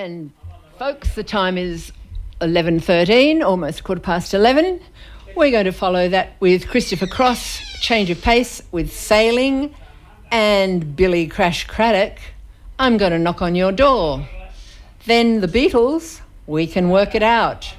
And folks, the time is 11:13, almost 11:15. We're going to follow that with Christopher Cross, Change of Pace with Sailing, and Billy Crash Craddock, I'm Going to Knock on Your Door. Then the Beatles, We Can Work It Out.